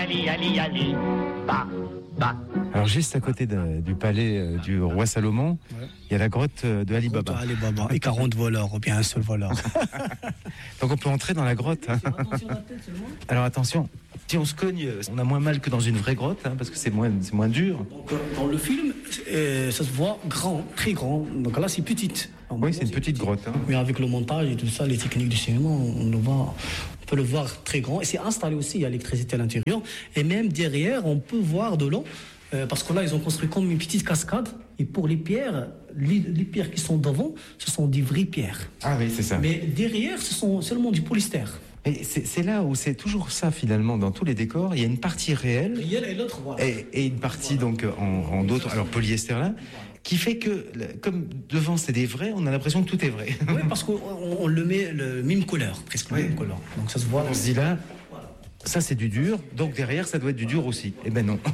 Ali, Ali, Ali, ba, ba. Alors juste à côté du palais du roi Salomon, il y a la grotte de Ali Baba. Ali Baba et 40 voleurs, ou bien un seul voleur. Donc on peut entrer dans la grotte. Hein. Alors attention, si on se cogne, on a moins mal que dans une vraie grotte, hein, parce que c'est moins dur. Donc, dans le film, ça se voit grand, très grand. Donc là, c'est petite. Oui, c'est une petite grotte. Hein. Mais avec le montage et tout ça, les techniques du cinéma, on peut le voir très grand. Et c'est installé aussi, il y a l'électricité à l'intérieur. Et même derrière, on peut voir de l'eau. Parce que là, ils ont construit comme une petite cascade. Et pour les pierres qui sont devant, ce sont des vraies pierres. Ah oui, c'est ça. Mais derrière, ce sont seulement du polystère. Et c'est là où c'est toujours ça finalement dans tous les décors. Il y a une partie réelle Et l'autre, voilà. Et une partie donc en d'autres, alors polyester là, qui fait que comme devant c'est des vrais, on a l'impression que tout est vrai. Oui, parce qu'on le met le même couleur, presque le même couleur. Donc ça se voit. On se dit là, ça c'est du dur, donc derrière ça doit être du dur aussi. Eh ben non.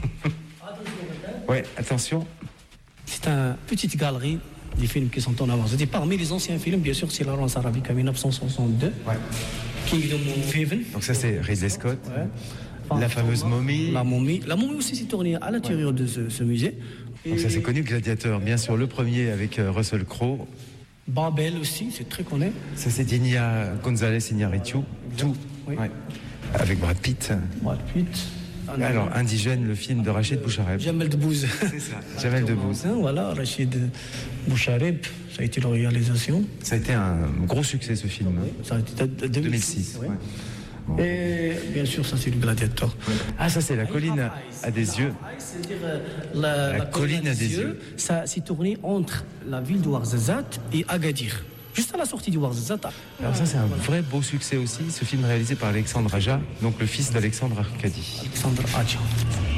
Ouais, attention. C'est une petite galerie des films qui sont en avance. C'était parmi les anciens films, bien sûr, c'est Lawrence Arabic en 1962. Ouais. Kingdom of Heaven. Donc ça c'est Ridley Scott. Ouais. Enfin, la fameuse momie. La momie aussi s'est tournée à l'intérieur de ce musée. Donc ça c'est connu, Gladiateur, bien sûr, le premier avec Russell Crowe. Babel aussi, c'est très connu. Ça c'est Dinia González Iñárritu. Tout. Oui. Ouais. Avec Brad Pitt. Alors, Indigène, le film de Rachid Bouchareb. Jamel Debbouze. C'est ça, Jamel Debbouze. Voilà, Rachid Bouchareb, ça a été la réalisation. Ça a été un gros succès, ce film. Oui, ça a été 2006. Oui. Bon. Et bien sûr, ça c'est le Gladiateur. Oui. Ah, ça c'est la colline à des yeux. C'est-à-dire la colline à des yeux. Ça s'est tourné entre la ville de Ouarzazate et Agadir. Juste à la sortie du Ouarzazate. Alors ça c'est un vrai beau succès aussi, ce film réalisé par Alexandre Aja, donc le fils d'Alexandre Arcadi. Alexandre Aja.